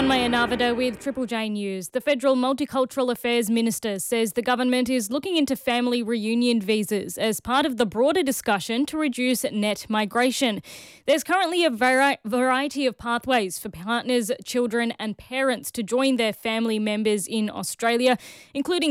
Tanmaya Navada with Triple J News. The Federal Multicultural Affairs Minister says the government is looking into family reunion visas as part of the broader discussion to reduce net migration. There's currently a variety of pathways for partners, children and parents to join their family members in Australia, including